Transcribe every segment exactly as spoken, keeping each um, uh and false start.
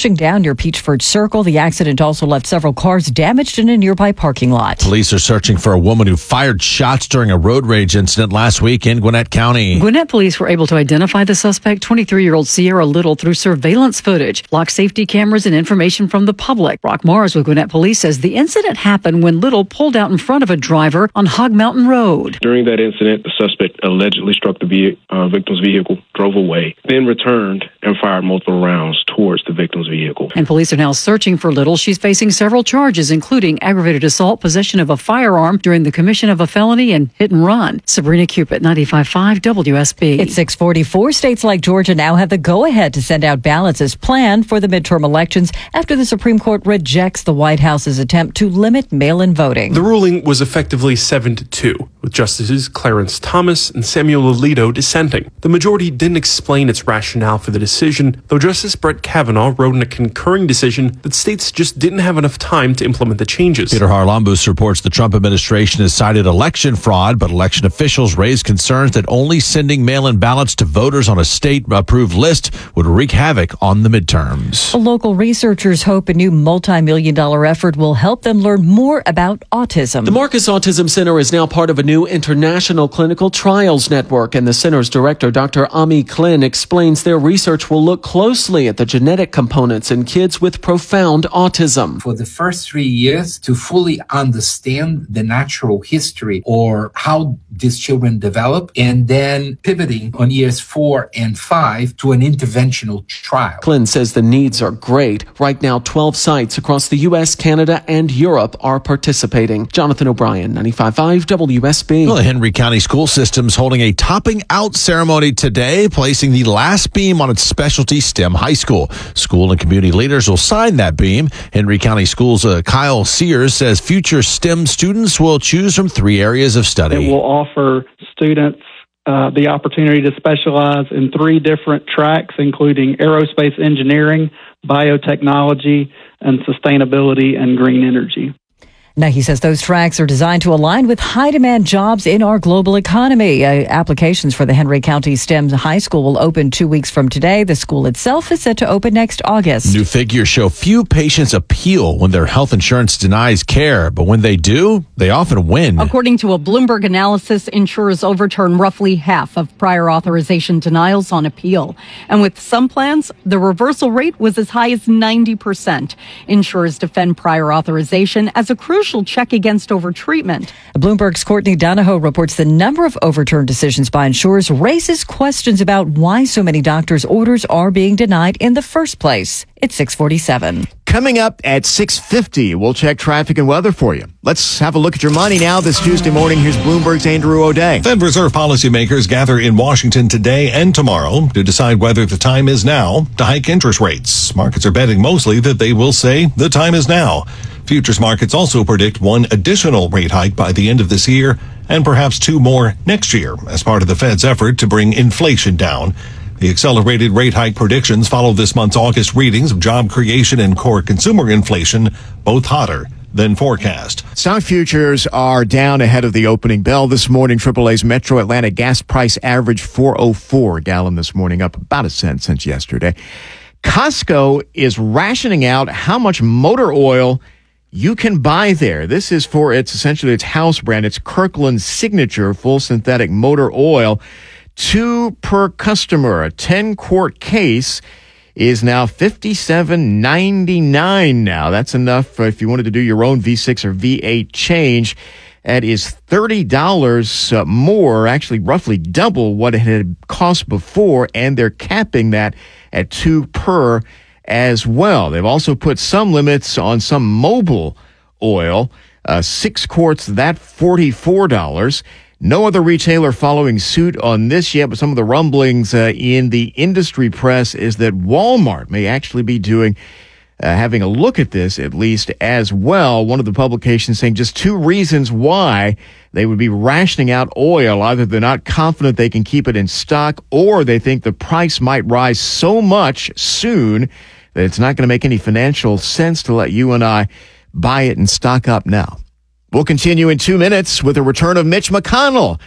crashing down near Peachford Circle. The accident also left several cars damaged in a nearby parking lot. Police are searching for a woman who fired shots during a road rage incident last week in Gwinnett County. Gwinnett police were able to identify the suspect, twenty-three-year-old Sierra Little, through surveillance footage, lock safety cameras, and information from the public. Brock Mars with Gwinnett Police says the incident happened when Little pulled out in front of a driver on Hog Mountain Road. During that incident, the suspect allegedly struck the ve- uh, victim's vehicle, drove away, then returned and fired multiple rounds towards the victim's vehicle. And police are now searching for Little. She's facing several charges, including aggravated assault, possession of a firearm during the commission of a felony, and hit and run. Sabrina Cupid, ninety-five point five W S B. It's six forty-four. States like Georgia now have the go-ahead to send out ballots as planned for the midterm elections after the Supreme Court rejects the White House's attempt to limit mail-in voting. The ruling was effectively seven to two, with Justices Clarence Thomas and Samuel Alito dissenting. The majority didn't explain its rationale for the decision, though Justice Brett Kavanaugh wrote in a concurring decision that states just didn't have enough time to implement the changes. Peter Harlambus reports the Trump administration has cited election fraud, but election officials raised concerns that only sending mail-in ballots to voters on a state-approved list would wreak havoc on the midterms. Local researchers hope a new multi-million dollar effort will help them learn more about autism. The Marcus Autism Center is now part of a new international clinical trials network, and the center's director, Doctor Ami Klin, explains their research will look closely at the genetic components in kids with profound autism. For the first three years, to fully understand the natural history or how these children develop, and then pivoting on years four and five to an interventional trial. Klin says the needs are great. Right now, twelve sites across the U S, Canada, and Europe are participating. Jonathan O'Brien, ninety-five point five W S B. Well, the Henry County School System's holding a topping out ceremony today, placing the last beam on its specialty STEM high school. School and community leaders will sign that beam. Henry County Schools' uh, Kyle Sears says future STEM students will choose from three areas of study. It will offer students uh, the opportunity to specialize in three different tracks, including aerospace engineering, biotechnology, and sustainability and green energy. Now, he says those tracks are designed to align with high-demand jobs in our global economy. Uh, applications for the Henry County STEM High School will open two weeks from today. The school itself is set to open next August. New figures show few patients appeal when their health insurance denies care, but when they do, they often win. According to a Bloomberg analysis, insurers overturn roughly half of prior authorization denials on appeal. And with some plans, the reversal rate was as high as ninety percent. Insurers defend prior authorization as a crucial check against overtreatment. Bloomberg's Courtney Donahoe reports the number of overturned decisions by insurers raises questions about why so many doctors' orders are being denied in the first place. It's six forty-seven. Coming up at six fifty, we'll check traffic and weather for you. Let's have a look at your money now this Tuesday morning. Here's Bloomberg's Andrew O'Day. Fed Reserve policymakers gather in Washington today and tomorrow to decide whether the time is now to hike interest rates. Markets are betting mostly that they will say the time is now. Futures markets also predict one additional rate hike by the end of this year and perhaps two more next year as part of the Fed's effort to bring inflation down. The accelerated rate hike predictions follow this month's August readings of job creation and core consumer inflation, both hotter than forecast. Stock futures are down ahead of the opening bell this morning. triple A's Metro Atlanta gas price average four oh four a gallon this morning, up about a cent since yesterday. Costco is rationing out how much motor oil you can buy there. This is for its essentially its house brand. It's Kirkland Signature full synthetic motor oil. Two per customer. A ten quart case is now fifty-seven ninety-nine now. That's enough for if you wanted to do your own V six or V eight change. That is thirty dollars more, actually roughly double what it had cost before, and they're capping that at two per as well. They've also put some limits on some mobile oil. Uh, six quarts, that forty-four dollars. No other retailer following suit on this yet, but some of the rumblings uh, in the industry press is that Walmart may actually be doing, uh, having a look at this at least as well. One of the publications saying just two reasons why they would be rationing out oil. Either they're not confident they can keep it in stock, or they think the price might rise so much soon that it's not going to make any financial sense to let you and I buy it and stock up now. We'll continue in two minutes with the return of Mitch McConnell.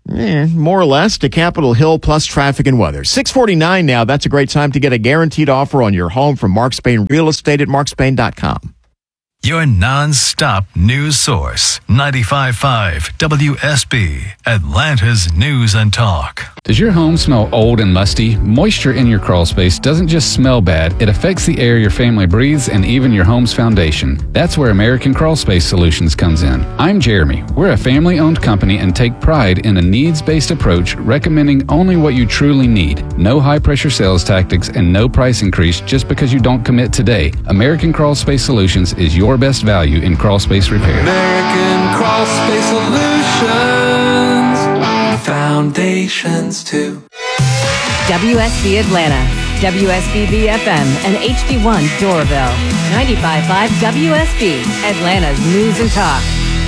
Eh, more or less to Capitol Hill plus traffic and weather. six forty-nine now. That's a great time to get a guaranteed offer on your home from Mark Spain Real Estate at mark spain dot com. Your non-stop news source, ninety-five point five W S B, Atlanta's News and Talk. Does your home smell old and musty? Moisture in your crawl space doesn't just smell bad, it affects the air your family breathes and even your home's foundation. That's where American Crawl Space Solutions comes in. I'm Jeremy. We're a family-owned company and take pride in a needs-based approach, recommending only what you truly need. No high-pressure sales tactics and no price increase just because you don't commit today. American Crawl Space Solutions is your best value in crawl space repair. American Crawl Space Solutions, foundations too. W S B Atlanta, W S B B F M, and H D one Doraville. ninety-five point five W S B, Atlanta's News and Talk.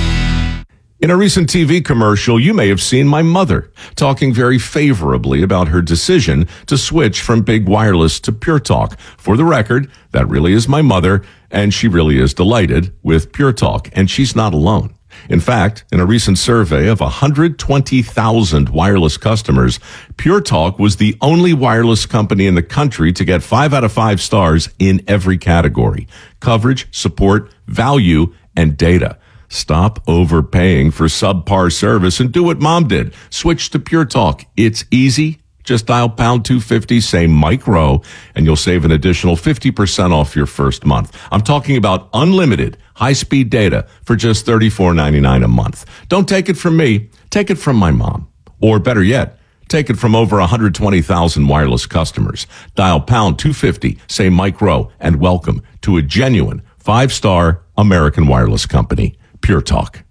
In a recent T V commercial, you may have seen my mother talking very favorably about her decision to switch from Big Wireless to Pure Talk. For the record, that really is my mother, and she really is delighted with Pure Talk, and she's not alone. In fact, in a recent survey of one hundred twenty thousand wireless customers, Pure Talk was the only wireless company in the country to get five out of five stars in every category: coverage, support, value, and data. Stop overpaying for subpar service and do what Mom did. Switch to Pure Talk. It's easy. Just dial pound two fifty, say Mike Rowe, and you'll save an additional fifty percent off your first month. I'm talking about unlimited high-speed data for just thirty-four ninety-nine a month. Don't take it from me. Take it from my mom. Or better yet, take it from over one hundred twenty thousand wireless customers. Dial pound two fifty, say Mike Rowe, and welcome to a genuine five-star American wireless company. Pure Talk.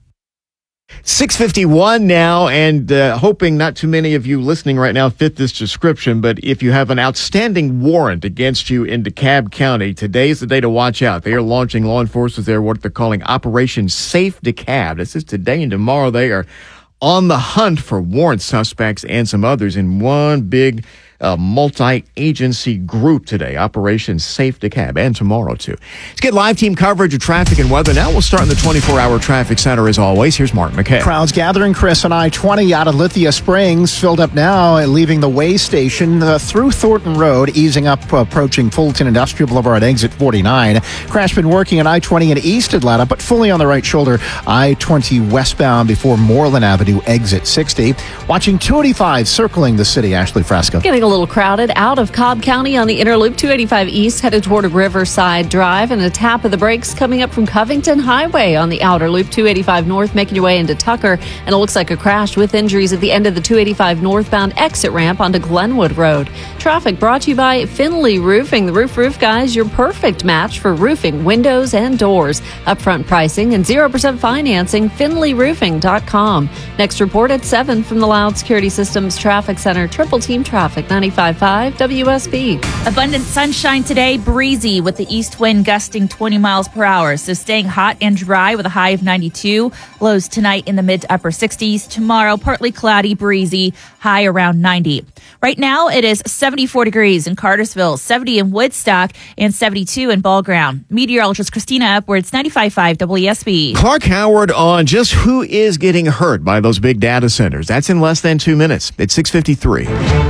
six fifty-one now, and uh, hoping not too many of you listening right now fit this description, but if you have an outstanding warrant against you in DeKalb County, today's the day to watch out. They are launching, law enforcement there, what they're calling Operation Safe DeKalb. This is today and tomorrow. They are on the hunt for warrant suspects and some others in one big uh, multi-agency group today, Operation Safe DeKalb, and tomorrow too. Let's get live team coverage of traffic and weather. Now we'll start in the twenty-four hour traffic center as always. Here's Mark McKay. Crowds gathering, Chris, on I twenty out of Lithia Springs, filled up now, leaving the way station uh, through Thornton Road, easing up, uh, approaching Fulton Industrial Boulevard, exit forty-nine. Crash been working on I twenty in East Atlanta, but fully on the right shoulder, I twenty westbound before Moreland Avenue, exit sixty. Watching two eighty-five circling the city. Ashley Frasco. Getting a little crowded out of Cobb County on the inner loop, two eighty-five east headed toward Riverside Drive, and a tap of the brakes coming up from Covington Highway on the outer loop, two eighty-five north, making your way into Tucker, and it looks like a crash with injuries at the end of the two eighty-five northbound exit ramp onto Glenwood Road. Traffic brought to you by Finley Roofing. The Roof Roof Guys, your perfect match for roofing, windows, and doors. Upfront pricing and zero percent financing, finley roofing dot com. Next report at seven from the Loud Security Systems Traffic Center. Triple Team Traffic, ninety-five point five W S B. Abundant sunshine today, breezy with the east wind gusting twenty miles per hour. So staying hot and dry with a high of ninety-two. Lows tonight in the mid to upper sixties. Tomorrow, partly cloudy, breezy, high around ninety. Right now, it is seventy-four degrees in Cartersville, seventy in Woodstock, and seventy-two in Ball Ground. Meteorologist Christina Upwards, ninety-five point five W S B. Clark Howard on just who is getting hurt by those big data centers. That's in less than two minutes. It's six fifty-three.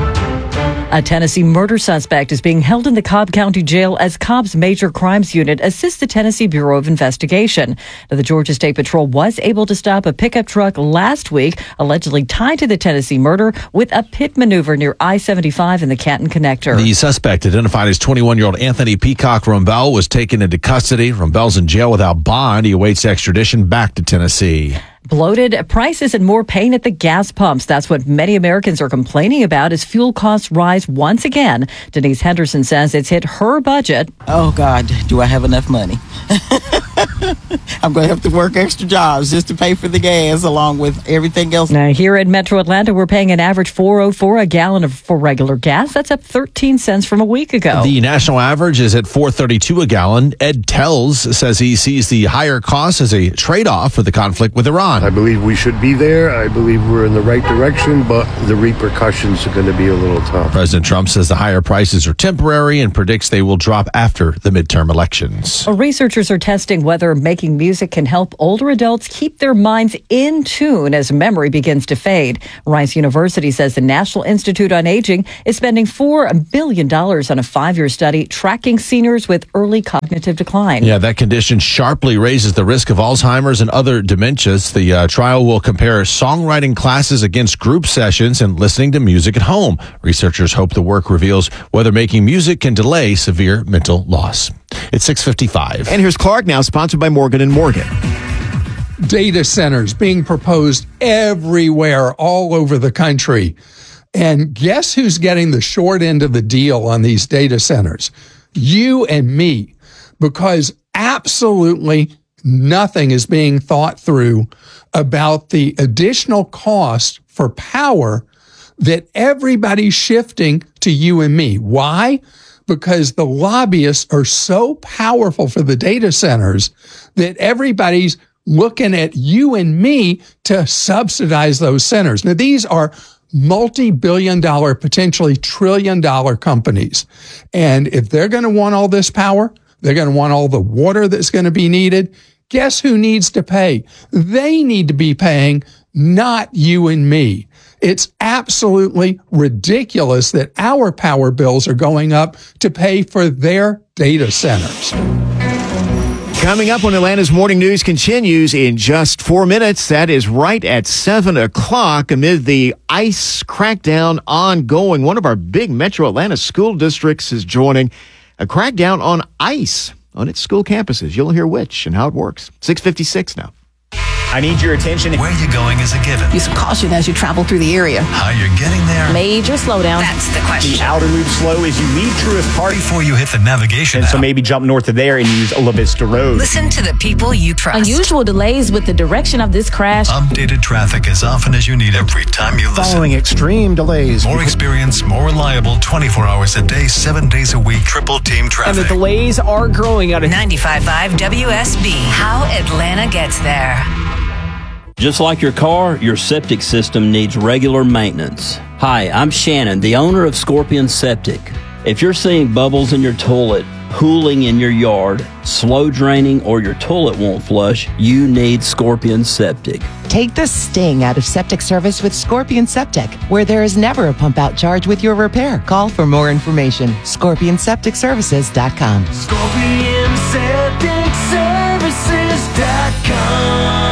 A Tennessee murder suspect is being held in the Cobb County Jail as Cobb's Major Crimes Unit assists the Tennessee Bureau of Investigation. Now, the Georgia State Patrol was able to stop a pickup truck last week, allegedly tied to the Tennessee murder, with a pit maneuver near I seventy-five in the Canton Connector. The suspect, identified as twenty-one-year-old Anthony Peacock Rumbell, was taken into custody. Rumbell's in jail without bond. He awaits extradition back to Tennessee. Bloated prices and more pain at the gas pumps. That's what many Americans are complaining about as fuel costs rise once again. Denise Henderson says it's hit her budget. Oh, God, do I have enough money? I'm going to have to work extra jobs just to pay for the gas along with everything else. Now, here in Metro Atlanta, we're paying an average four oh four a gallon of, for regular gas. That's up thirteen cents from a week ago. The national average is at four thirty-two a gallon. Ed Tells says he sees the higher cost as a trade-off for the conflict with Iran. I believe we should be there. I believe we're in the right direction, but the repercussions are going to be a little tough. President Trump says the higher prices are temporary and predicts they will drop after the midterm elections. Well, researchers are testing whether making music can help older adults keep their minds in tune as memory begins to fade. Rice University says the National Institute on Aging is spending four billion dollars on a five-year study tracking seniors with early cognitive decline. Yeah, that condition sharply raises the risk of Alzheimer's and other dementias. The uh, trial will compare songwriting classes against group sessions and listening to music at home. Researchers hope the work reveals whether making music can delay severe mental loss. It's six fifty-five. And here's Clark now, sponsored by Morgan and Morgan. Data centers being proposed everywhere, all over the country. And guess who's getting the short end of the deal on these data centers? You and me, because absolutely nothing is being thought through about the additional cost for power that everybody's shifting to you and me. Why? Because the lobbyists are so powerful for the data centers that everybody's looking at you and me to subsidize those centers. Now, these are multi-billion dollar, potentially trillion dollar companies. And if they're going to want all this power, they're going to want all the water that's going to be needed. Guess who needs to pay? They need to be paying, not you and me. It's absolutely ridiculous that our power bills are going up to pay for their data centers. Coming up when Atlanta's Morning News continues in just four minutes. That is right at seven o'clock amid the ICE crackdown ongoing. One of our big Metro Atlanta school districts is joining a crackdown on ICE on its school campuses. You'll hear which and how it works. six fifty-six now. I need your attention. Where you're going is a given. Use caution as you travel through the area. How you're getting there. Major slowdown. That's the question. The outer loop slow as you leave Truist Park. Before you hit the navigation And app. so maybe jump north of there and use La Vista Road. Listen to the people you trust. Unusual delays with the direction of this crash. Updated traffic as often as you need every time you listen. Following extreme delays. More experience, more reliable, twenty-four hours a day, seven days a week, triple team traffic. And the delays are growing out of ninety-five point five W S B. How Atlanta gets there. Just like your car, your septic system needs regular maintenance. Hi, I'm Shannon, the owner of Scorpion Septic. If you're seeing bubbles in your toilet, pooling in your yard, slow draining, or your toilet won't flush, you need Scorpion Septic. Take the sting out of septic service with Scorpion Septic, where there is never a pump out charge with your repair. Call for more information. Scorpion Septic Services dot com. Scorpion Septic Services dot com.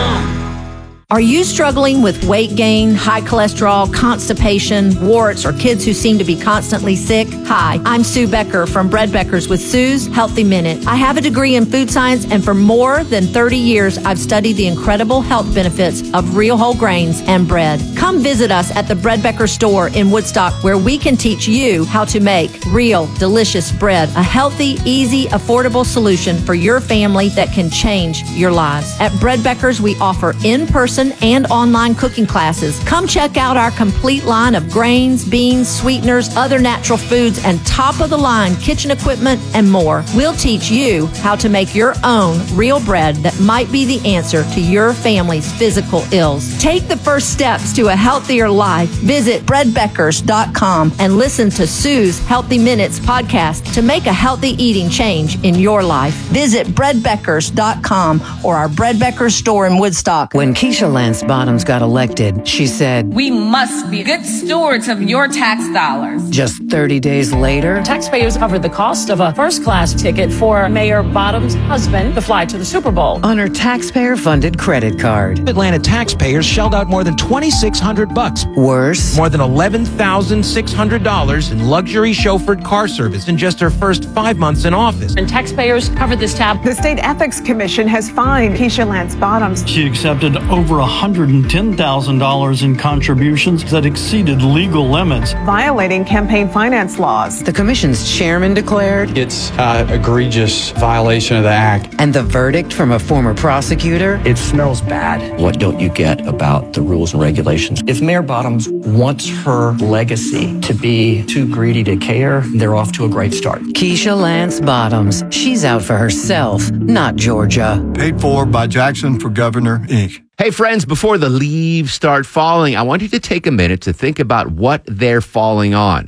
Are you struggling with weight gain, high cholesterol, constipation, warts, or kids who seem to be constantly sick? Hi, I'm Sue Becker from Bread Beckers with Sue's Healthy Minute. I have a degree in food science, and for more than thirty years, I've studied the incredible health benefits of real whole grains and bread. Come visit us at the Bread Becker store in Woodstock, where we can teach you how to make real, delicious bread, a healthy, easy, affordable solution for your family that can change your lives. At Bread Beckers, we offer in-person and online cooking classes. Come check out our complete line of grains, beans, sweeteners, other natural foods, and top-of-the-line kitchen equipment and more. We'll teach you how to make your own real bread that might be the answer to your family's physical ills. Take the first steps to a healthier life. Visit bread beckers dot com and listen to Sue's Healthy Minutes podcast to make a healthy eating change in your life. Visit bread beckers dot com or our Bread Beckers store in Woodstock. When Keisha Lance Bottoms got elected, she said, "We must be good stewards of your tax dollars." Just thirty days later, taxpayers covered the cost of a first-class ticket for Mayor Bottoms' husband to fly to the Super Bowl on her taxpayer-funded credit card. Atlanta taxpayers shelled out more than twenty-six hundred bucks. Worse, more than eleven thousand six hundred dollars in luxury chauffeured car service in just her first five months in office. And taxpayers covered this tab. The State Ethics Commission has fined Keisha Lance Bottoms. She accepted over one hundred ten thousand dollars in contributions that exceeded legal limits, violating campaign finance laws. The commission's chairman declared it's an egregious violation of the act. And the verdict from a former prosecutor? It smells bad. What don't you get about the rules and regulations? If Mayor Bottoms wants her legacy to be too greedy to care, they're off to a great start. Keisha Lance Bottoms. She's out for herself, not Georgia. Paid for by Jackson for Governor, Incorporated. Hey friends, before the leaves start falling, I want you to take a minute to think about what they're falling on.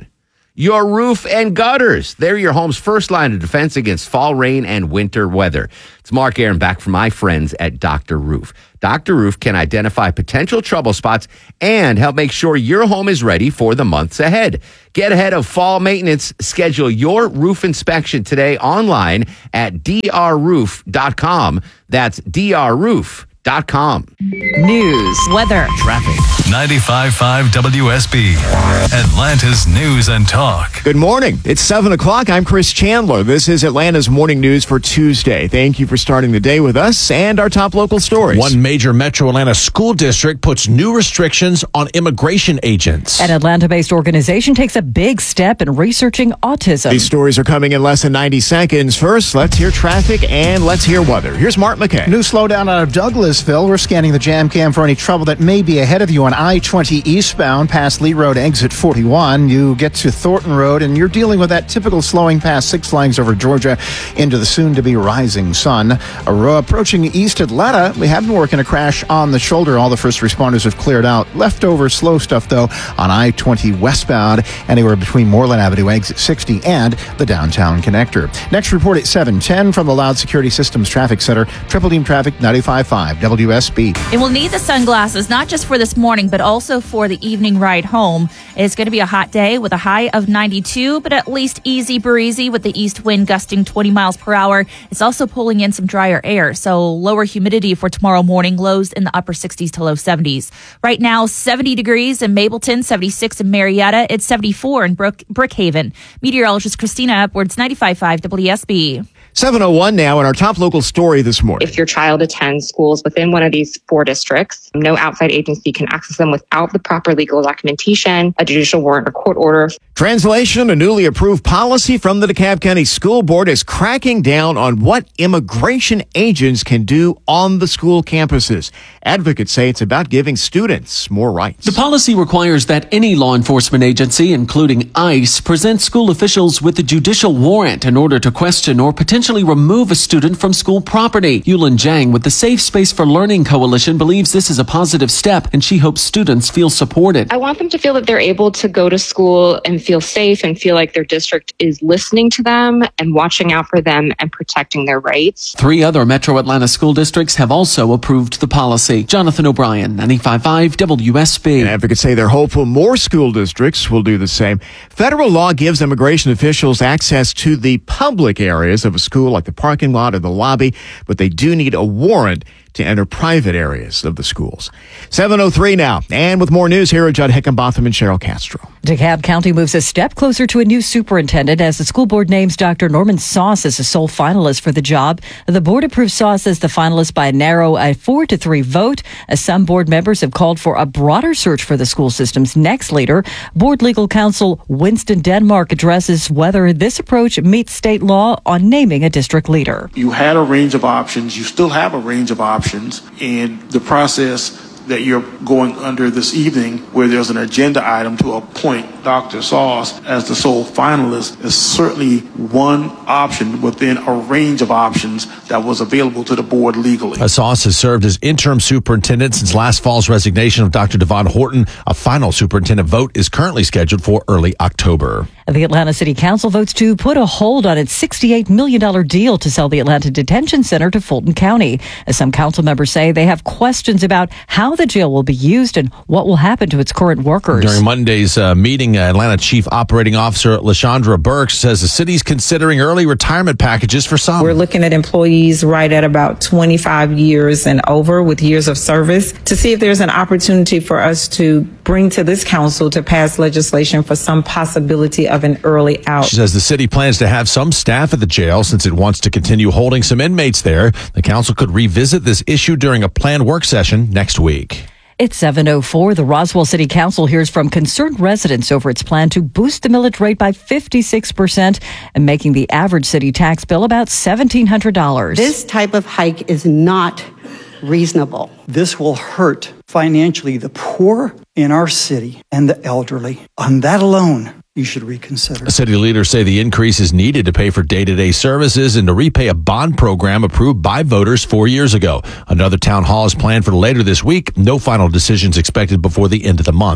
your roof and gutters. They're your home's first line of defense against fall rain and winter weather. It's Mark Aaron back from my friends at Doctor Roof. Doctor Roof can identify potential trouble spots and help make sure your home is ready for the months ahead. Get ahead of fall maintenance. Schedule your roof inspection today online at d r roof dot com. That's d r roof dot com. News, weather, traffic. ninety-five point five W S B, Atlanta's News and Talk. Good morning. It's seven o'clock. I'm Chris Chandler. This is Atlanta's morning news for Tuesday. Thank you for starting the day with us and our top local stories. One major metro Atlanta school district puts new restrictions on immigration agents. An Atlanta-based organization takes a big step in researching autism. These stories are coming in less than ninety seconds. First, let's hear traffic and let's hear weather. Here's Mark McKay. New slowdown out of Douglasville. We're scanning the jam cam for any trouble that may be ahead of you on I twenty eastbound past Lee Road, exit forty-one. You get to Thornton Road, and you're dealing with that typical slowing past Six Flags over Georgia into the soon-to-be rising sun. Approaching East Atlanta, we have been working a crash on the shoulder. All the first responders have cleared out. Leftover slow stuff, though, on I twenty westbound, anywhere between Moreland Avenue, exit sixty, and the downtown connector. Next report at seven ten from the Loud Security Systems Traffic Center. Triple Team Traffic, ninety-five point five W S B. And we'll need the sunglasses, not just for this morning, but also for the evening ride home. It's going to be a hot day with a high of ninety-two, but at least easy breezy with the east wind gusting twenty miles per hour. It's also pulling in some drier air, so lower humidity for tomorrow morning, lows in the upper sixties to low seventies. Right now, seventy degrees in Mableton, seventy-six in Marietta. It's seventy-four in Brook, Brookhaven. Meteorologist Christina Upwards, ninety-five point five W S B. seven oh one now in our top local story this morning. If your child attends schools within one of these four districts, no outside agency can access them without the proper legal documentation, a judicial warrant or court order. Translation, a newly approved policy from the DeKalb County School Board is cracking down on what immigration agents can do on the school campuses. Advocates say it's about giving students more rights. The policy requires that any law enforcement agency, including ICE, present school officials with a judicial warrant in order to question or potentially remove a student from school property. Yulin Jang with the Safe Space for Learning Coalition believes this is a positive step, and she hopes students feel supported. I want them to feel that they're able to go to school and feel safe and feel like their district is listening to them and watching out for them and protecting their rights. Three other Metro Atlanta school districts have also approved the policy. Jonathan O'Brien, ninety-five point five W S B. And advocates say they're hopeful more school districts will do the same. Federal law gives immigration officials access to the public areas of a school like the parking lot or the lobby, but they do need a warrant to enter private areas of the schools. seven oh three now. And with more news, here are Judd Hickenbotham and Cheryl Castro. DeKalb County moves a step closer to a new superintendent as the school board names Doctor Norman Sauce as the sole finalist for the job. The board approved Sauce as the finalist by a narrow a four to three vote. As some board members have called for a broader search for the school system's next leader. Board legal counsel Winston Denmark addresses whether this approach meets state law on naming a district leader. You had a range of options. You still have a range of options. And the process that you're going under this evening, where there's an agenda item to appoint Doctor Sauce as the sole finalist, is certainly one option within a range of options that was available to the board legally. Sauce has served as interim superintendent since last fall's resignation of Doctor Devon Horton. A final superintendent vote is currently scheduled for early October. The Atlanta City Council votes to put a hold on its sixty-eight million dollars deal to sell the Atlanta Detention Center to Fulton County. As some council members say, they have questions about how the jail will be used and what will happen to its current workers. During Monday's uh, meeting, uh, Atlanta Chief Operating Officer LaShondra Burks says the city's considering early retirement packages for some. We're looking at employees right at about twenty-five years and over with years of service to see if there's an opportunity for us to bring to this council to pass legislation for some possibility of an early out. She says the city plans to have some staff at the jail since it wants to continue holding some inmates there. The council could revisit this issue during a planned work session next week. It's seven oh four. The Roswell City Council hears from concerned residents over its plan to boost the millage rate by fifty-six percent and making the average city tax bill about seventeen hundred dollars. This type of hike is not reasonable. This will hurt financially the poor in our city and the elderly. On that alone, you should reconsider. City leaders say the increase is needed to pay for day-to-day services and to repay a bond program approved by voters four years ago. Another town hall is planned for later this week. No final decisions expected before the end of the month.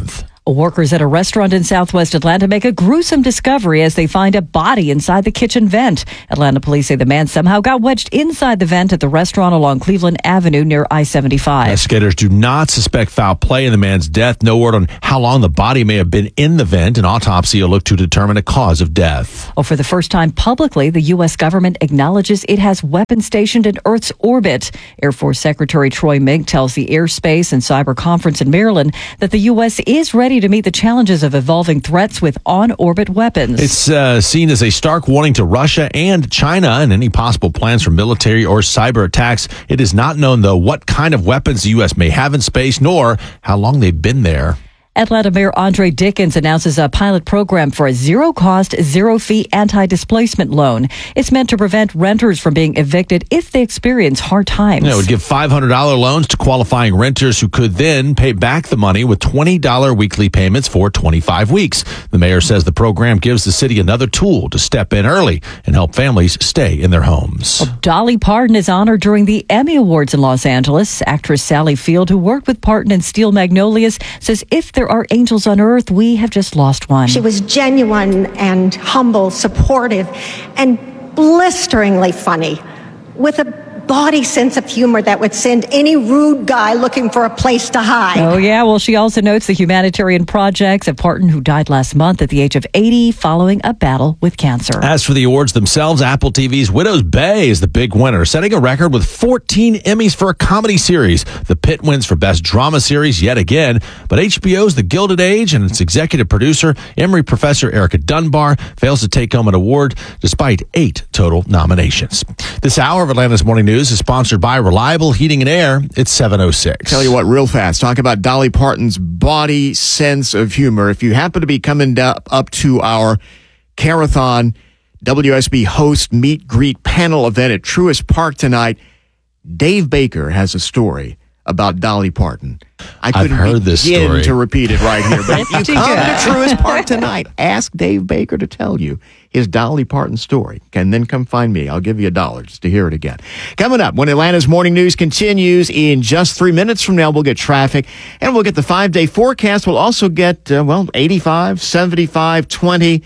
Workers at a restaurant in southwest Atlanta make a gruesome discovery as they find a body inside the kitchen vent. Atlanta police say the man somehow got wedged inside the vent at the restaurant along Cleveland Avenue near I seventy-five. Investigators do not suspect foul play in the man's death. No word on how long the body may have been in the vent. An autopsy will look to determine a cause of death. Well, for the first time publicly, the U S government acknowledges it has weapons stationed in Earth's orbit. Air Force Secretary Troy Mink tells the Airspace and Cyber Conference in Maryland that the U S is ready to meet the challenges of evolving threats with on-orbit weapons. It's uh, seen as a stark warning to Russia and China and any possible plans for military or cyber attacks. It is not known, though, what kind of weapons the U S may have in space, nor how long they've been there. Atlanta Mayor Andre Dickens announces a pilot program for a zero-cost, zero-fee anti-displacement loan. It's meant to prevent renters from being evicted if they experience hard times. Yeah, it would give five hundred dollars loans to qualifying renters who could then pay back the money with twenty dollars weekly payments for twenty-five weeks. The mayor says the program gives the city another tool to step in early and help families stay in their homes. Well, Dolly Parton is honored during the Emmy Awards in Los Angeles. Actress Sally Field, who worked with Parton in Steel Magnolias, says if there are angels on earth, we have just lost one. She was genuine and humble, supportive, and blisteringly funny, with a body sense of humor that would send any rude guy looking for a place to hide. Oh, yeah. Well, she also notes the humanitarian projects of Parton, who died last month at the age of eighty following a battle with cancer. As for the awards themselves, Apple T V's Widow's Bay is the big winner, setting a record with fourteen Emmys for a comedy series. The Pit wins for Best Drama Series yet again, but H B O's The Gilded Age and its executive producer, Emory professor Erica Dunbar, fails to take home an award despite eight total nominations. This hour of Atlanta's Morning News is sponsored by Reliable Heating and Air. It's seven oh six. Tell you what, real fast, talk about Dolly Parton's body sense of humor. If you happen to be coming up to our Carathon W S B host meet greet panel event at Truist Park tonight, Dave Baker has a story about Dolly Parton. I couldn't I've heard this begin story. to repeat it right here, but if you come to Truist Park tonight, ask Dave Baker to tell you his Dolly Parton story, and then come find me. I'll give you a dollar just to hear it again. Coming up, when Atlanta's Morning News continues, in just three minutes from now, we'll get traffic, and we'll get the five-day forecast. We'll also get, uh, well, eighty-five, seventy-five, twenty,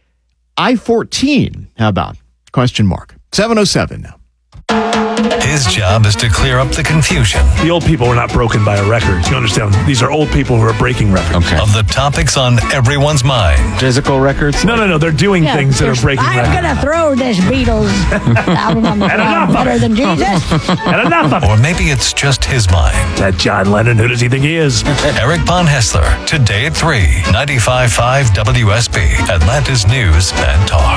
I fourteen. How about? Question mark. seven oh seven now. His job is to clear up the confusion. The old people were not broken by a record. You understand? These are old people who are breaking records. Okay. Of the topics on everyone's mind. Physical records? No, no, no. They're doing Yeah, things that are there's- breaking I'm records. going to throw this Beatles album on the And ground enough of better it. than Jesus. And enough of it. Or maybe it's just his mind. That John Lennon, who does he think he is? Eric Von Hessler, today at three, ninety-five point five W S B, Atlanta's News and Talk.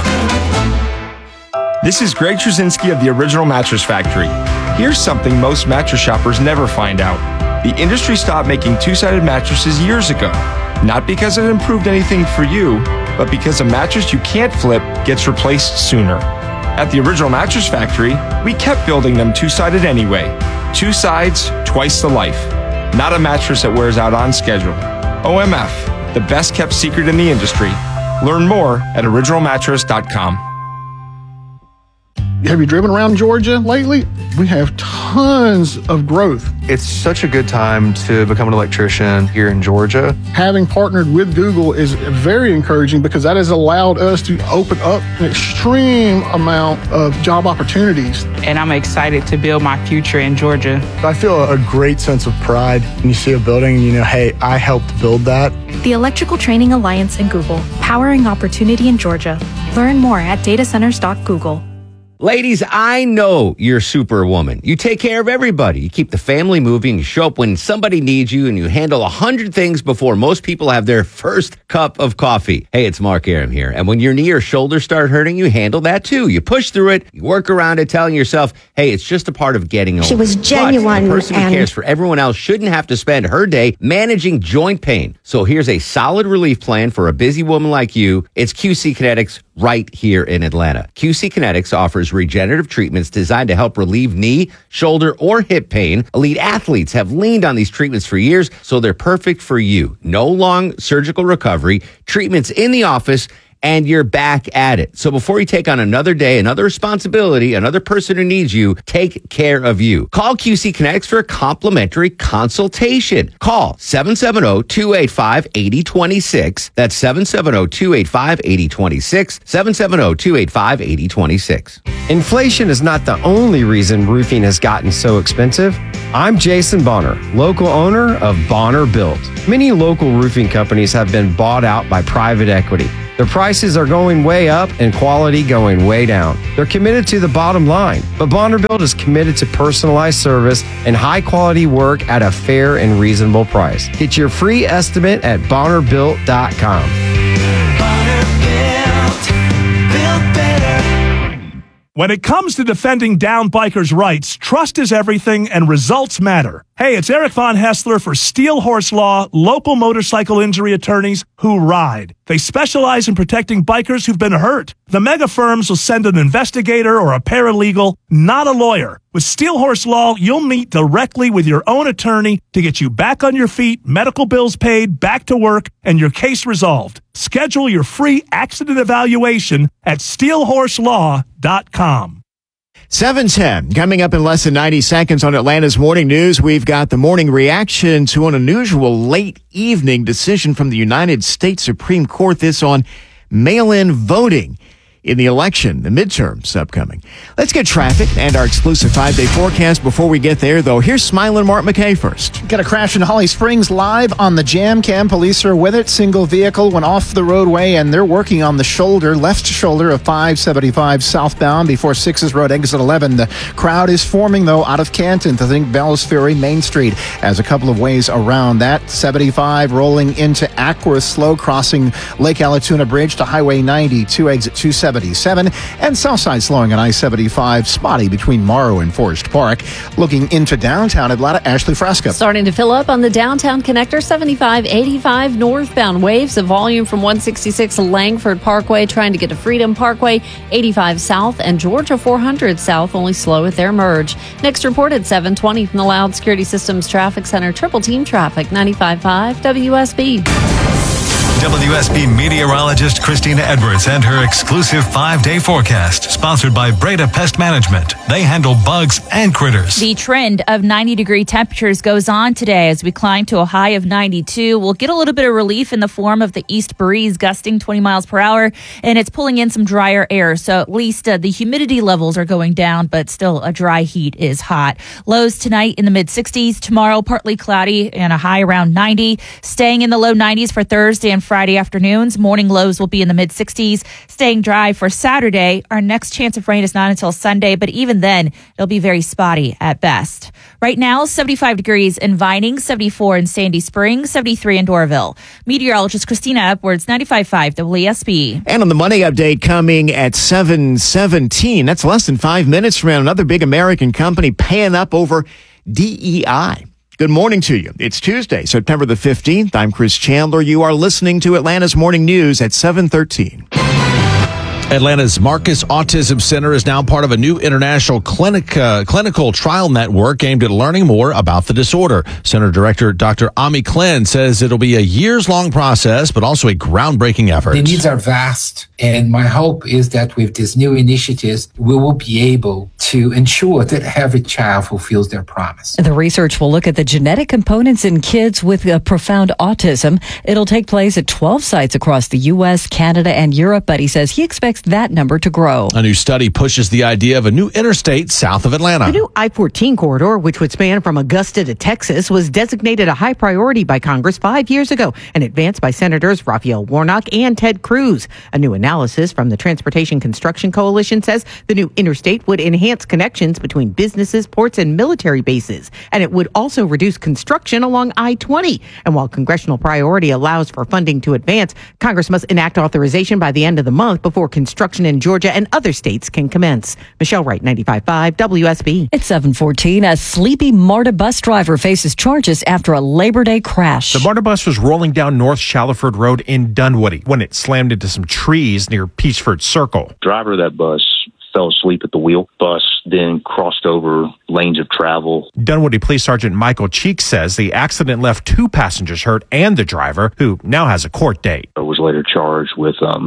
This is Greg Trzynski of the Original Mattress Factory. Here's something most mattress shoppers never find out. The industry stopped making two-sided mattresses years ago. Not because it improved anything for you, but because a mattress you can't flip gets replaced sooner. At the Original Mattress Factory, we kept building them two-sided anyway. Two sides, twice the life. Not a mattress that wears out on schedule. O M F, the best kept secret in the industry. Learn more at original mattress dot com. Have you driven around Georgia lately? We have tons of growth. It's such a good time to become an electrician here in Georgia. Having partnered with Google is very encouraging because that has allowed us to open up an extreme amount of job opportunities. And I'm excited to build my future in Georgia. I feel a great sense of pride when you see a building and you know, hey, I helped build that. The Electrical Training Alliance and Google, powering opportunity in Georgia. Learn more at data centers dot google. Ladies, I know you're superwoman. You take care of everybody. You keep the family moving. You show up when somebody needs you, and you handle a hundred things before most people have their first cup of coffee. Hey, it's Mark Aram here. And when your knee or shoulder start hurting, you handle that too. You push through it. You work around it, telling yourself, hey, it's just a part of getting older. She was genuine But the person who and- cares for everyone else shouldn't have to spend her day managing joint pain. So here's a solid relief plan for a busy woman like you. It's Q C Kinetics right here in Atlanta. Q C Kinetics offers regenerative treatments designed to help relieve knee, shoulder, or hip pain. Elite athletes have leaned on these treatments for years, so they're perfect for you. No long surgical recovery, treatments in the office, and you're back at it. So before you take on another day, another responsibility, another person who needs you, take care of you. Call Q C Kinetics for a complimentary consultation. Call seven seven zero, two eight five, eight zero two six. That's seven seven zero, two eight five, eight zero two six. seven seven zero, two eight five, eight zero two six. Inflation is not the only reason roofing has gotten so expensive. I'm Jason Bonner, local owner of Bonner Built. Many local roofing companies have been bought out by private equity. Their prices are going way up and quality going way down. They're committed to the bottom line, but Bonner Built is committed to personalized service and high quality work at a fair and reasonable price. Get your free estimate at bonner built dot com. When it comes to defending down bikers' rights, trust is everything and results matter. Hey, it's Eric Von Hessler for Steel Horse Law, local motorcycle injury attorneys who ride. They specialize in protecting bikers who've been hurt. The mega firms will send an investigator or a paralegal, not a lawyer. With Steel Horse Law, you'll meet directly with your own attorney to get you back on your feet, medical bills paid, back to work, and your case resolved. Schedule your free accident evaluation at steel horse law dot com. seven ten, coming up in less than ninety seconds on Atlanta's Morning News. We've got the morning reaction to an unusual late evening decision from the United States Supreme Court. This on mail-in voting in the election, the midterms upcoming. Let's get traffic and our exclusive five-day forecast. Before we get there, though, here's Smiling Mark McKay first. Got a crash in Holly Springs live on the jam cam. Police are with it. Single vehicle went off the roadway, and they're working on the shoulder, left shoulder of five seventy-five southbound before Sixes Road, exit eleven. The crowd is forming, though, out of Canton to think Bellows Ferry, Main Street, as a couple of ways around that. seventy-five rolling into Aqua, slow crossing Lake Allatoona Bridge to Highway ninety-two, exit two seventy-seven, and Southside slowing on I seventy-five, spotty between Morrow and Forest Park. Looking into downtown Atlanta, Ashley Frasca. Starting to fill up on the downtown connector, seventy-five eighty-five northbound. Waves of volume from one sixty-six Langford Parkway trying to get to Freedom Parkway, eighty-five south, and Georgia four hundred south only slow at their merge. Next report at seven twenty from the Loud Security Systems Traffic Center. Triple team traffic, ninety-five point five W S B. W S B meteorologist Christina Edwards and her exclusive five-day forecast, sponsored by Breda Pest Management. They handle bugs and critters. The trend of ninety-degree temperatures goes on today as we climb to a high of ninety-two. We'll get a little bit of relief in the form of the east breeze gusting twenty miles per hour, and it's pulling in some drier air, so at least uh, the humidity levels are going down, but still a dry heat is hot. Lows tonight in the mid-sixties, tomorrow partly cloudy and a high around ninety, staying in the low nineties for Thursday and Friday afternoons. Morning lows will be in the mid-sixties, staying dry for Saturday. Our next chance of rain is not until Sunday, but even then, it'll be very spotty at best. Right now, seventy-five degrees in Vining, seventy-four in Sandy Springs, seventy-three in Doraville. Meteorologist Christina Edwards, ninety-five point five W S B. And on the Money Update coming at seven seventeen, that's less than five minutes from another big American company paying up over D E I. Good morning to you. It's Tuesday, September the fifteenth. I'm Chris Chandler. You are listening to Atlanta's Morning News at seven thirteen. Atlanta's Marcus Autism Center is now part of a new international clinic uh, clinical trial network aimed at learning more about the disorder. Center Director Doctor Ami Klen says it'll be a years-long process, but also a groundbreaking effort. The needs are vast, and my hope is that with these new initiatives, we will be able to ensure that every child fulfills their promise. The research will look at the genetic components in kids with a profound autism. It'll take place at twelve sites across the U S, Canada, and Europe, but he says he expects that number to grow. A new study pushes the idea of a new interstate south of Atlanta. The new I fourteen corridor, which would span from Augusta to Texas, was designated a high priority by Congress five years ago and advanced by Senators Raphael Warnock and Ted Cruz. A new analysis from the Transportation Construction Coalition says the new interstate would enhance connections between businesses, ports, and military bases, and it would also reduce construction along I twenty. And while congressional priority allows for funding to advance, Congress must enact authorization by the end of the month before construction in Georgia and other states can commence. Michelle Wright, ninety-five point five W S B. It's seven fourteen. A sleepy MARTA bus driver faces charges after a Labor Day crash. The MARTA bus was rolling down North Shallowford Road in Dunwoody when it slammed into some trees near Peachford Circle. Driver of that bus fell asleep at the wheel. Bus then crossed over lanes of travel. Dunwoody Police Sergeant Michael Cheek says the accident left two passengers hurt and the driver, who now has a court date. I was later charged with um,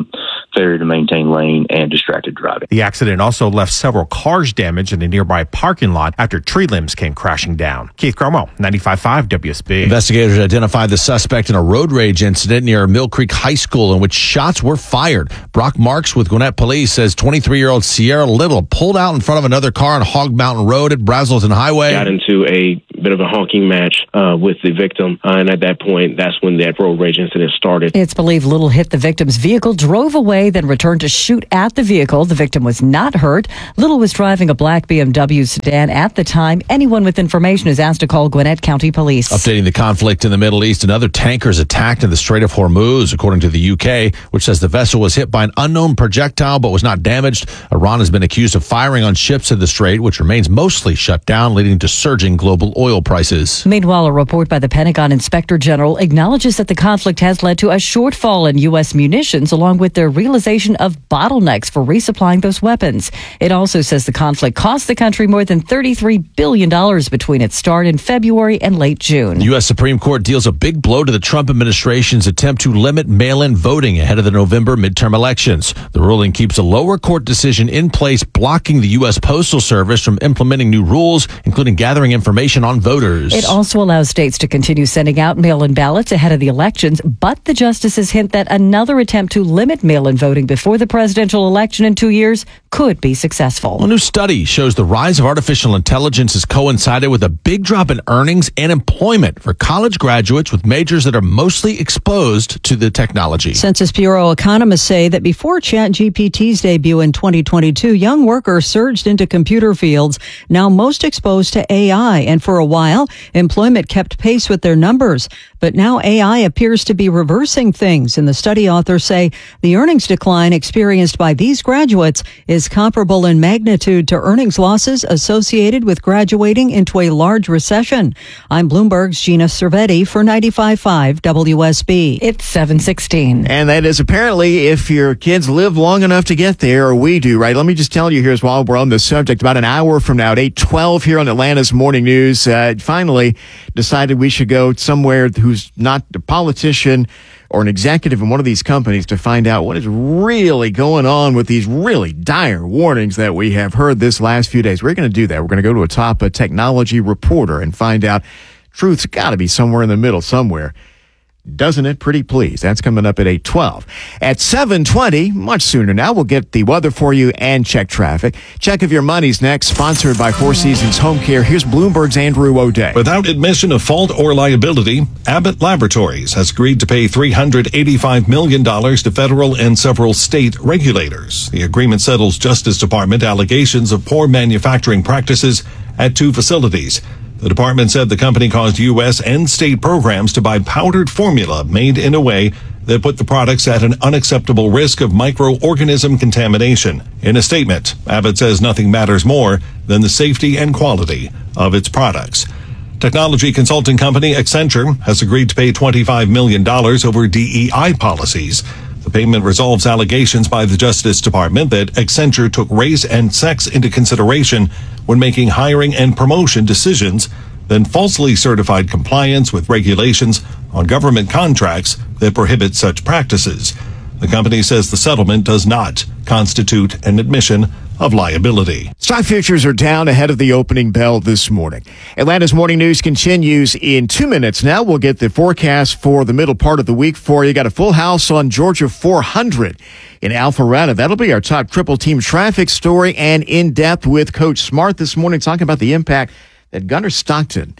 failure to maintain lane, and distracted driving. The accident also left several cars damaged in a nearby parking lot after tree limbs came crashing down. Keith Cromo, ninety-five point five W S B. Investigators identified the suspect in a road rage incident near Mill Creek High School in which shots were fired. Brock Marks with Gwinnett Police says twenty-three-year-old Sierra Little pulled out in front of another car on Hog Mountain Road at Brazelton Highway. Got into a bit of a honking match uh, with the victim, uh, and at that point, that's when that road rage incident started. It's believed Little hit the victim's vehicle, drove away, then returned to shoot at the vehicle. The victim was not hurt. Little was driving a black B M W sedan at the time. Anyone with information is asked to call Gwinnett County Police. Updating the conflict in the Middle East, another tanker is attacked in the Strait of Hormuz, according to the U K, which says the vessel was hit by an unknown projectile but was not damaged. Iran has been accused of firing on ships in the strait, which remains mostly shut down, leading to surging global oil prices. Meanwhile, a report by the Pentagon Inspector General acknowledges that the conflict has led to a shortfall in U S munitions, along with the realization of bottlenecks for resupplying those weapons. It also says the conflict cost the country more than thirty-three billion dollars between its start in February and late June. The U S Supreme Court deals a big blow to the Trump administration's attempt to limit mail-in voting ahead of the November midterm elections. The ruling keeps a lower court decision in place blocking the U S Postal Service from implementing new rules, including gathering information on voters. It also allows states to continue sending out mail-in ballots ahead of the elections, but the justices hint that another attempt to limit mail-in voting before the presidential election in two years could be successful. A new study shows the rise of artificial intelligence has coincided with a big drop in earnings and employment for college graduates with majors that are mostly exposed to the technology. Census Bureau economists say that before ChatGPT's debut in twenty twenty-two, young workers surged into computer fields, now most exposed to A I, and for a while, employment kept pace with their numbers. But now A I appears to be reversing things, and the study authors say the earnings decline experienced by these graduates is comparable in magnitude to earnings losses associated with graduating into a large recession. I'm Bloomberg's Gina Cervetti for ninety-five point five W S B. It's seven sixteen. And that is apparently if your kids live long enough to get there, or we do, right? Let me just tell you here as while we're on the subject, about an hour from now at eight twelve here on Atlanta's Morning News, uh, finally decided we should go somewhere who's not a politician or an executive in one of these companies to find out what is really going on with these really dire warnings that we have heard this last few days. We're going to do that. We're going to go to a top uh, technology reporter and find out truth's got to be somewhere in the middle somewhere. Doesn't it? Pretty please. That's coming up at eight twelve. At seven twenty, much sooner now, we'll get the weather for you and check traffic. Check If Your Money's next, sponsored by Four Seasons Home Care. Here's Bloomberg's Andrew O'Day. Without admission of fault or liability, Abbott Laboratories has agreed to pay three hundred eighty-five million dollars to federal and several state regulators. The agreement settles Justice Department allegations of poor manufacturing practices at two facilities. The department said the company caused U S and state programs to buy powdered formula made in a way that put the products at an unacceptable risk of microorganism contamination. In a statement, Abbott says nothing matters more than the safety and quality of its products. Technology consulting company Accenture has agreed to pay twenty-five million dollars over D E I policies. The payment resolves allegations by the Justice Department that Accenture took race and sex into consideration when making hiring and promotion decisions, then falsely certified compliance with regulations on government contracts that prohibit such practices. The company says the settlement does not constitute an admission of liability. Stock futures are down ahead of the opening bell this morning. Atlanta's Morning News continues in two minutes now. We'll get the forecast for the middle part of the week for you. Got a full house on Georgia four hundred in Alpharetta. That'll be our top triple team traffic story, and in depth with Coach Smart this morning, talking about the impact that Gunnar Stockton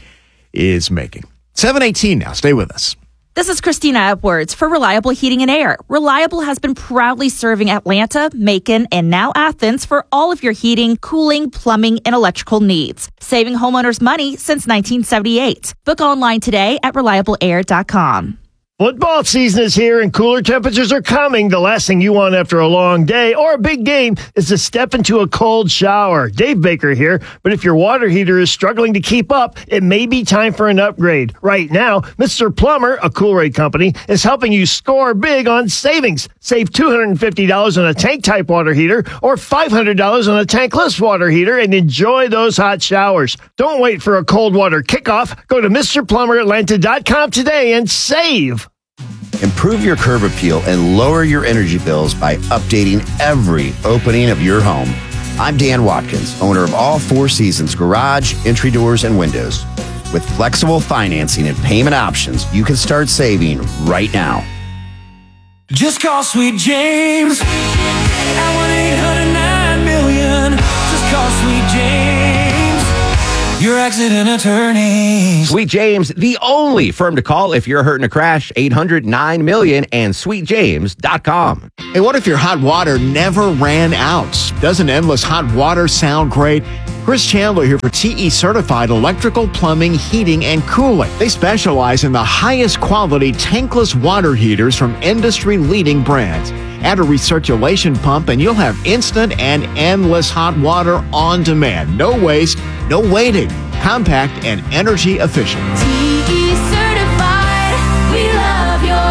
is making. seven eighteen now. Stay with us. This is Christina Edwards for Reliable Heating and Air. Reliable has been proudly serving Atlanta, Macon, and now Athens for all of your heating, cooling, plumbing, and electrical needs. Saving homeowners money since nineteen seventy-eight. Book online today at reliable air dot com. Football season is here and cooler temperatures are coming. The last thing you want after a long day or a big game is to step into a cold shower. Dave Baker here, but if your water heater is struggling to keep up, it may be time for an upgrade. Right now, Mister Plumber, a Cool-Rate company, is helping you score big on savings. Save two hundred fifty dollars on a tank-type water heater or five hundred dollars on a tankless water heater and enjoy those hot showers. Don't wait for a cold water kickoff. Go to Mister Plumber Atlanta dot com today and save. Improve your curb appeal and lower your energy bills by updating every opening of your home. I'm Dan Watkins, owner of All Four Seasons Garage, Entry Doors, and Windows. With flexible financing and payment options, you can start saving right now. Just call Sweet James at one eight hundred nine million. Just call Sweet James, your accident attorney. Sweet James, the only firm to call if you're hurt in a crash. eight hundred nine million and sweet james dot com. Hey, what if your hot water never ran out? Doesn't endless hot water sound great? Chris Chandler here for T E Certified Electrical, Plumbing, Heating, and Cooling. They specialize in the highest quality tankless water heaters from industry-leading brands. Add a recirculation pump and you'll have instant and endless hot water on demand. No waste, no waiting. Compact and energy efficient. T E Certified, we love your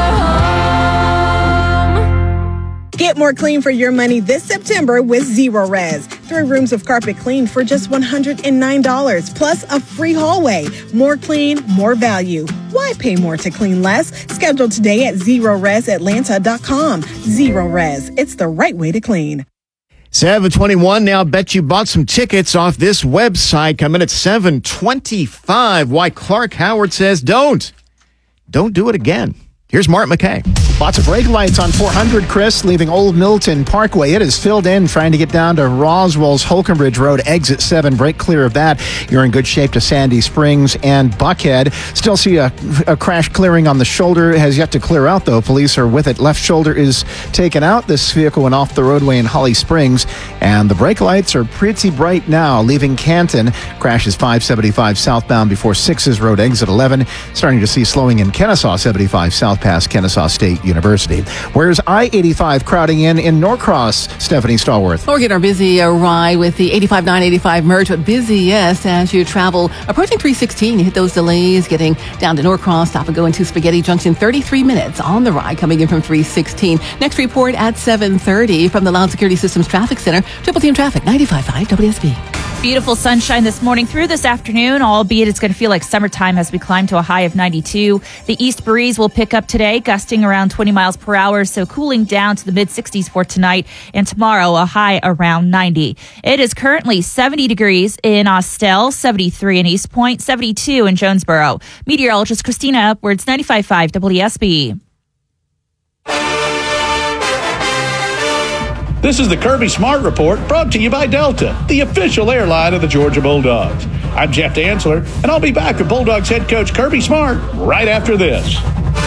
home. Get more clean for your money this September with Zero Res. Three rooms of carpet cleaned for just one hundred nine dollars, plus a free hallway. More clean, more value. Why pay more to clean less? Schedule today at zero res atlanta dot com. Zero Res, it's the right way to clean. seven twenty-one now. Bet you bought some tickets off this website. Coming at seven twenty-five. Why Clark Howard says don't. Don't do it again. Here's Mark McKay. Lots of brake lights on four hundred, Chris, leaving Old Milton Parkway. It is filled in trying to get down to Roswell's Holcomb Road, exit seven. Break clear of that. You're in good shape to Sandy Springs and Buckhead. Still see a, a crash clearing on the shoulder. It has yet to clear out, though. Police are with it. Left shoulder is taken out. This vehicle went off the roadway in Holly Springs. And the brake lights are pretty bright now, leaving Canton. Crash is five seventy-five southbound before Sixes Road, exit eleven. Starting to see slowing in Kennesaw seventy-five south past Kennesaw State University. Where's I eighty-five crowding in in Norcross? Stephanie Stallworth. We're getting our busy uh, ride with the eighty-five nine eighty-five merge, but busy, yes, as you travel approaching three sixteen. You hit those delays getting down to Norcross, stop and go into Spaghetti Junction. thirty-three minutes on the ride coming in from three sixteen. Next report at seven thirty from the Loud Security Systems Traffic Center. Triple Team Traffic, ninety-five point five W S B. Beautiful sunshine this morning through this afternoon, albeit it's going to feel like summertime as we climb to a high of ninety-two. The east breeze will pick up today, gusting around twenty miles per hour, so cooling down to the mid sixties for tonight, and tomorrow a high around ninety. It is currently seventy degrees in Austell, seventy-three in East Point, seventy-two in Jonesboro. Meteorologist Christina Upwards, ninety-five point five W S B. This is the Kirby Smart Report, brought to you by Delta, the official airline of the Georgia Bulldogs. I'm Jeff Dantzler, and I'll be back with Bulldogs head coach Kirby Smart right after this.